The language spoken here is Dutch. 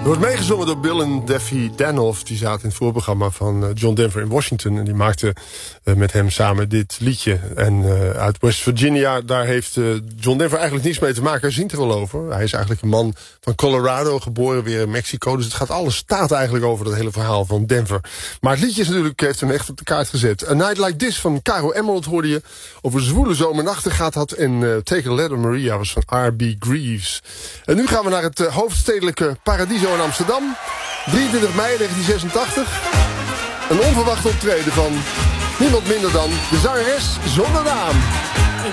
wordt meegezongen door Bill en Daffy Danoff. Die zaten in het voorprogramma van John Denver in Washington. En die maakten met hem samen dit liedje. En uit West Virginia, daar heeft John Denver eigenlijk niets mee te maken. Hij zingt er wel over. Hij is eigenlijk een man van Colorado, geboren weer in Mexico. Dus alles staat eigenlijk over dat hele verhaal van Denver. Maar het liedje is natuurlijk, heeft hem echt op de kaart gezet. A Night Like This van Caro Emerald hoorde je. Over zwoele zomernachten gaat had. En Take a Letter Maria was van R.B. Greaves. En nu gaan we naar het hoofdstedelijke Paradiso in Amsterdam. 23 mei 1986. Een onverwacht optreden van niemand minder dan de zangeres zonder naam.